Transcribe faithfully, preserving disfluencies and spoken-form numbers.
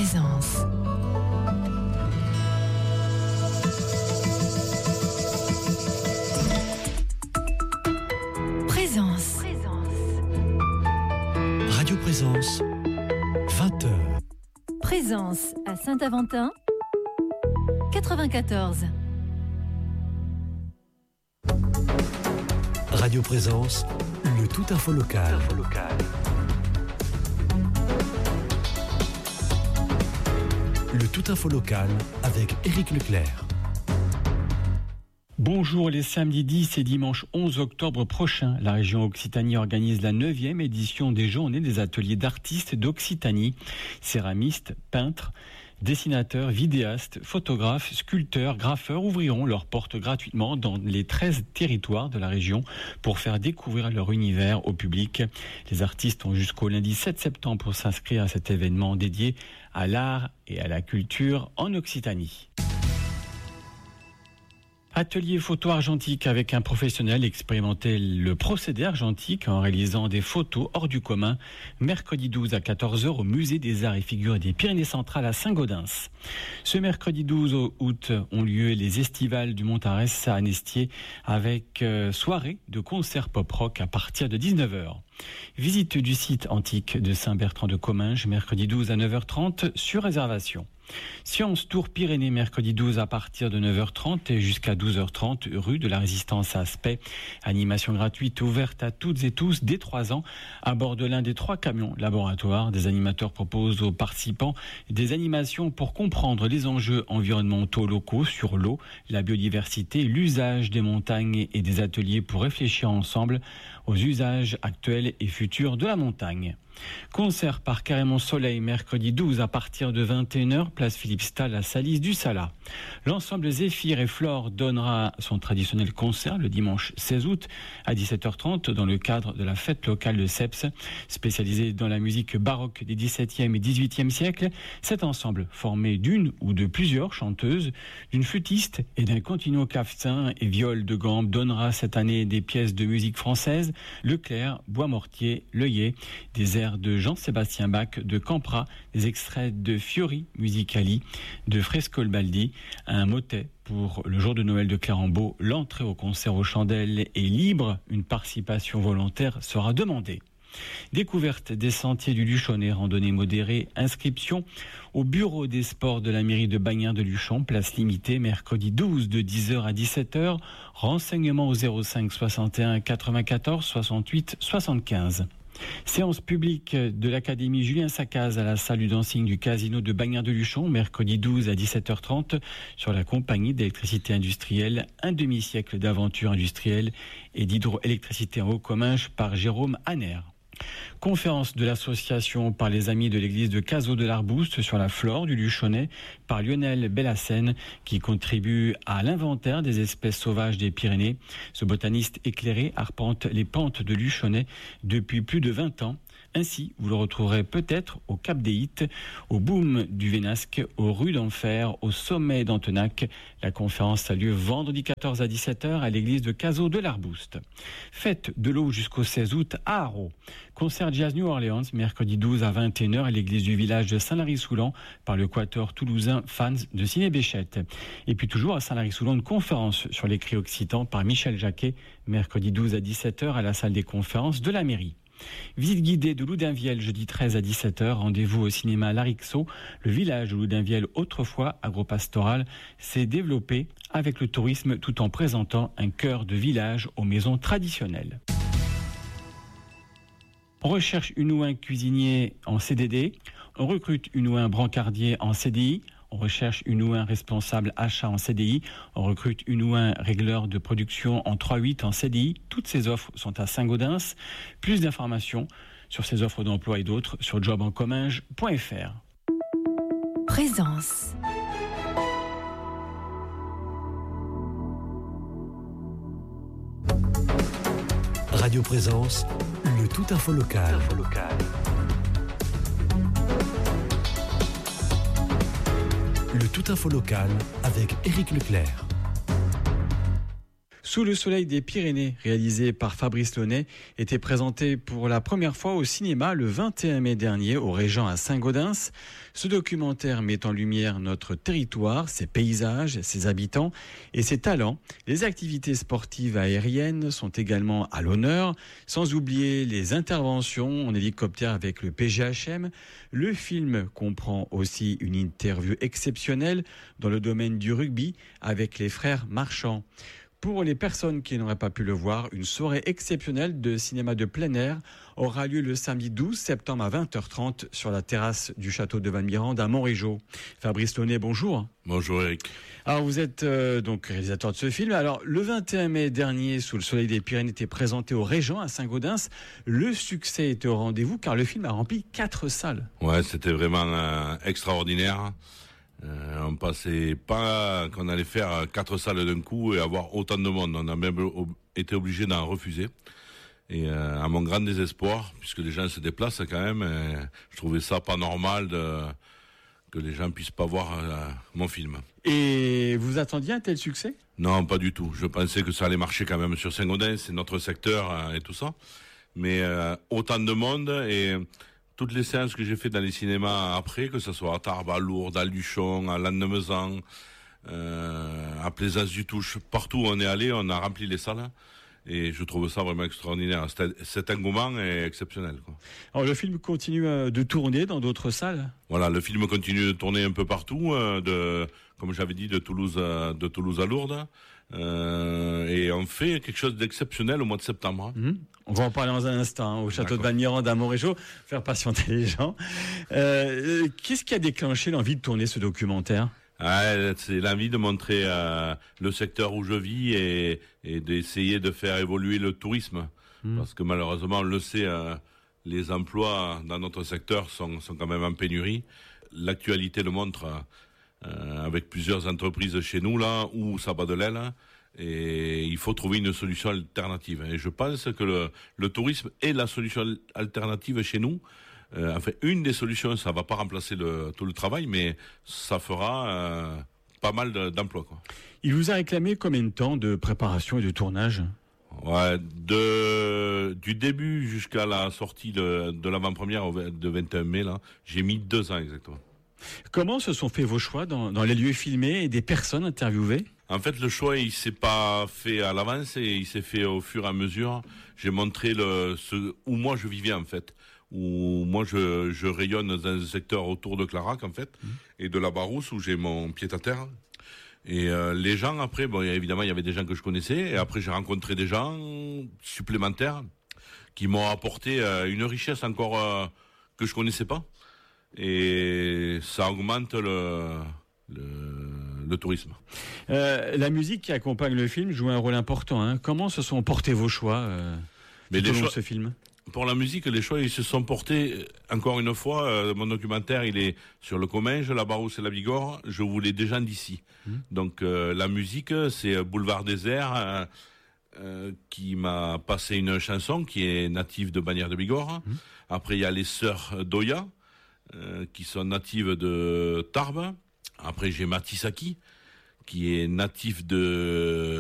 Présence. Présence. Radio Présence, vingt heures. Présence à Saint-Aventin, quatre-vingt-quatorze. Radio Présence, le tout info local. Info local. Le tout info local avec Éric Leclerc. Bonjour, les samedis dix et dimanche onze octobre prochains, la région Occitanie organise la neuvième édition des Journées des ateliers d'artistes d'Occitanie. Céramistes, peintres, dessinateurs, vidéastes, photographes, sculpteurs, graffeurs ouvriront leurs portes gratuitement dans les treize territoires de la région pour faire découvrir leur univers au public. Les artistes ont jusqu'au lundi sept septembre pour s'inscrire à cet événement dédié à l'art et à la culture en Occitanie. Atelier photo argentique avec un professionnel expérimentait le procédé argentique en réalisant des photos hors du commun. Mercredi douze à quatorze heures au musée des arts et figures des Pyrénées-Centrales à Saint-Gaudens. Ce mercredi douze août ont lieu les estivales du Montarès à Anestier avec euh, soirée de concert pop-rock à partir de dix-neuf heures. Visite du site antique de Saint-Bertrand-de-Comminges mercredi douze à neuf heures trente sur réservation. Sciences Tour Pyrénées mercredi douze à partir de neuf heures trente et jusqu'à douze heures trente rue de la Résistance à Aspect. Animation gratuite ouverte à toutes et tous dès trois ans à bord de l'un des trois camions laboratoires. Des animateurs proposent aux participants des animations pour comprendre les enjeux environnementaux locaux sur l'eau, la biodiversité, l'usage des montagnes et des ateliers pour réfléchir ensemble aux usages actuels et futurs de la montagne. Concert par Carrément Soleil mercredi douze à partir de vingt et une heures, place Philippe Stahl à Salis du Salat. L'ensemble Zéphyr et Flore donnera son traditionnel concert le dimanche seize août à dix-sept heures trente dans le cadre de la fête locale de Seps. Spécialisé dans la musique baroque des dix-septième et dix-huitième siècles, cet ensemble formé d'une ou de plusieurs chanteuses, d'une flûtiste et d'un continuo clavecin et viol de gambe donnera cette année des pièces de musique française, Leclerc, Bois-Mortier, Leuillet, des airs de Jean-Sébastien Bach, de Campra, des extraits de Fiori Musicali, de Frescolbaldi, un motet pour le jour de Noël de Clérambault. L'entrée au concert aux chandelles est libre, une participation volontaire sera demandée. Découverte des sentiers du Luchonnet, randonnée modérée, inscription au bureau des sports de la mairie de Bagnères de Luchon, place limitée, mercredi douze de dix heures à dix-sept heures, renseignements au zéro cinq soixante et un quatre-vingt-quatorze soixante-huit soixante-quinze. Séance publique de l'Académie Julien Sacaz à la salle du dancing du casino de Bagnères de Luchon, mercredi douze à dix-sept heures trente, sur la compagnie d'électricité industrielle, un demi-siècle d'aventure industrielle et d'hydroélectricité en Haut-Comminges par Jérôme Hanner. Conférence de l'association par les amis de l'église de Cazaux de l'Arbouste sur la flore du Luchonnet par Lionel Bellassène qui contribue à l'inventaire des espèces sauvages des Pyrénées. Ce botaniste éclairé arpente les pentes de Luchonnet depuis plus de vingt ans. Ainsi, vous le retrouverez peut-être au Cap des Hites, au Boom du Vénasque, aux rues d'Enfer, au sommet d'Antenac. La conférence a lieu vendredi quatorze à dix-sept heures à l'église de Cazaux de l'Arbouste. Fête de l'eau jusqu'au seize août à Haro. Concert Jazz New Orleans, mercredi douze à vingt et une heures à l'église du village de Saint-Lary-Soulan par le quatuor toulousain fans de Ciné Béchette. Et puis toujours à Saint-Lary-Soulan, une conférence sur les cris occitans par Michel Jacquet, mercredi douze à dix-sept heures à la salle des conférences de la mairie. Visite guidée de Loudunvielle jeudi treize à dix-sept heures, rendez-vous au cinéma Larixo. Le village de Loudunvielle, autrefois agropastoral, s'est développé avec le tourisme tout en présentant un cœur de village aux maisons traditionnelles. On recherche une ou un cuisinier en C D D, on recrute une ou un brancardier en C D I, on recherche une ou un responsable achat en C D I, on recrute une ou un régleur de production en trois huit en C D I. Toutes ces offres sont à Saint-Gaudens. Plus d'informations sur ces offres d'emploi et d'autres sur job en comminges point f r. Présence. Radio Présence, le tout info local. Info local. Le tout info local avec Éric Leclerc. Sous le soleil des Pyrénées, réalisé par Fabrice Launay, était présenté pour la première fois au cinéma le vingt et un mai dernier au Régent à Saint-Gaudens. Ce documentaire met en lumière notre territoire, ses paysages, ses habitants et ses talents. Les activités sportives aériennes sont également à l'honneur, sans oublier les interventions en hélicoptère avec le P G H M. Le film comprend aussi une interview exceptionnelle dans le domaine du rugby avec les frères Marchand. Pour les personnes qui n'auraient pas pu le voir, une soirée exceptionnelle de cinéma de plein air aura lieu le samedi douze septembre à vingt heures trente sur la terrasse du château de Valmirande à Montrégeau. Fabrice Launay, bonjour. Bonjour Eric. Alors vous êtes euh, donc réalisateur de ce film. Alors le vingt et un mai dernier, Sous le soleil des Pyrénées était présenté au Régent à Saint-Gaudens. Le succès était au rendez-vous car le film a rempli quatre salles. Ouais, c'était vraiment euh, extraordinaire. Euh, on pensait pas qu'on allait faire quatre salles d'un coup et avoir autant de monde. On a même ob- été obligé d'en refuser. Et euh, à mon grand désespoir, puisque les gens se déplacent quand même, euh, je trouvais ça pas normal de, que les gens puissent pas voir euh, mon film. Et vous attendiez un tel succès ? Non, pas du tout. Je pensais que ça allait marcher quand même sur Saint-Gaudens, c'est notre secteur euh, et tout ça. Mais euh, autant de monde et toutes les séances que j'ai fait dans les cinémas après, que ce soit à Tarbes, à Lourdes, à Luchon, à Lannemezan, euh, à Plaisance du Touche, partout où on est allé, on a rempli les salles. Et je trouve ça vraiment extraordinaire. Cet engouement est exceptionnel, quoi. Alors le film continue de tourner dans d'autres salles ? Voilà, le film continue de tourner un peu partout, euh, de, comme j'avais dit, de Toulouse à, de Toulouse à Lourdes. Euh, et on fait quelque chose d'exceptionnel au mois de septembre. Mmh. On va en parler dans un instant, hein, au château D'accord. de Valmirande à Montrégeau, faire patienter les gens. Euh, qu'est-ce qui a déclenché l'envie de tourner ce documentaire ? Ah, c'est l'envie de montrer euh, le secteur où je vis et, et d'essayer de faire évoluer le tourisme. Mmh. Parce que malheureusement, on le sait, euh, les emplois dans notre secteur sont, sont quand même en pénurie. L'actualité le montre euh, avec plusieurs entreprises chez nous, là, où ça bat de l'aile. Et il faut trouver une solution alternative. Et je pense que le, le tourisme est la solution alternative chez nous. Euh, enfin, une des solutions, ça va pas remplacer le, tout le travail, mais ça fera euh, pas mal de, d'emplois, quoi. Il vous a réclamé combien de temps de préparation et de tournage ? Ouais, de, du début jusqu'à la sortie de, de l'avant-première de vingt et un mai, là, j'ai mis deux ans exactement. Comment se sont faits vos choix dans, dans les lieux filmés et des personnes interviewées ? En fait, le choix, il s'est pas fait à l'avance et il s'est fait au fur et à mesure. J'ai montré le, ce, où moi je vivais, en fait. Où moi je, je rayonne dans un secteur autour de Clarac, en fait, mmh. et de la Barousse, où j'ai mon pied-à-terre. Et euh, les gens, après, bon, évidemment, il y avait des gens que je connaissais, et après j'ai rencontré des gens supplémentaires qui m'ont apporté euh, une richesse encore euh, que je connaissais pas. Et ça augmente le, le, le tourisme. Euh, la musique qui accompagne le film joue un rôle important, hein. Comment se sont portés vos choix euh, Mais tout au long choix... de ce film ? Pour la musique, les choix, ils se sont portés, encore une fois, euh, mon documentaire, il est sur le Comminges, la Barousse et la Bigorre. Je voulais des gens d'ici. Mmh. Donc, euh, la musique, c'est Boulevard Désert, euh, euh, qui m'a passé une chanson qui est native de Bagnères de Bigorre. Mmh. Après, il y a les Sœurs Doya, euh, qui sont natives de Tarbes. Après, j'ai Matisaki, qui est natif de